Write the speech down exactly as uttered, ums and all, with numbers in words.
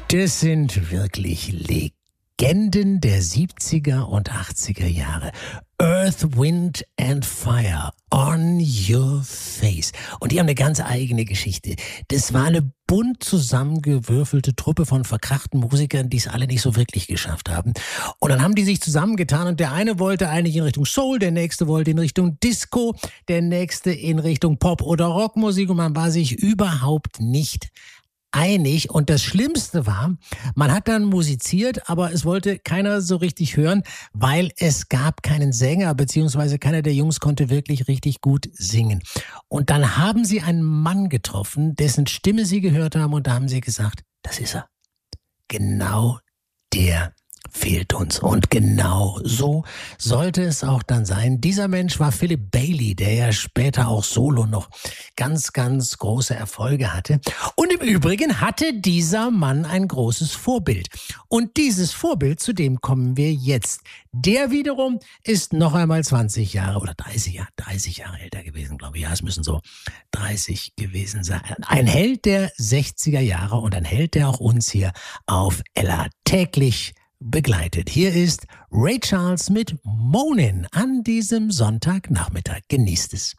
Das sind wirklich Legenden der siebziger und achtziger Jahre. Earth, Wind and Fire, On Your Face. Und die haben eine ganz eigene Geschichte. Das war eine bunt zusammengewürfelte Truppe von verkrachten Musikern, die es alle nicht so wirklich geschafft haben. Und dann haben die sich zusammengetan und der eine wollte eigentlich in Richtung Soul, der nächste wollte in Richtung Disco, der nächste in Richtung Pop- oder Rockmusik und man war sich überhaupt nicht einig. Und das Schlimmste war, man hat dann musiziert, aber es wollte keiner so richtig hören, weil es gab keinen Sänger, beziehungsweise keiner der Jungs konnte wirklich richtig gut singen. Und dann haben sie einen Mann getroffen, dessen Stimme sie gehört haben und da haben sie gesagt, das ist er. Genau der fehlt uns. Und genau so sollte es auch dann sein. Dieser Mensch war Philip Bailey, der ja später auch solo noch ganz, ganz große Erfolge hatte. Und im Übrigen hatte dieser Mann ein großes Vorbild. Und dieses Vorbild, zu dem kommen wir jetzt. Der wiederum ist noch einmal zwanzig Jahre oder dreißig Jahre, dreißig Jahre älter gewesen, glaube ich. Ja, es müssen so dreißig gewesen sein. Ein Held der sechziger Jahre und ein Held, der auch uns hier auf Ella täglich begleitet. Hier ist Ray Charles mit Moanin' an diesem Sonntagnachmittag. Genießt es.